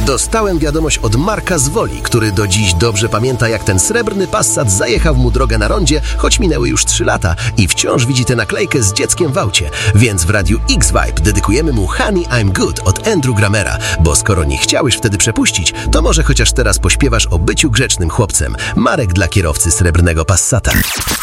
Dostałem wiadomość od Marka z Woli, który do dziś dobrze pamięta, jak ten srebrny Passat zajechał mu drogę na rondzie, choć minęły już 3 lata i wciąż widzi tę naklejkę z dzieckiem w aucie. Więc w Radiu X-Vibe dedykujemy mu Honey I'm Good od Andrew Grammera, bo skoro nie chciałeś wtedy przepuścić, to może chociaż teraz pośpiewasz o byciu grzecznym chłopcem. Marek dla kierowcy srebrnego Passata.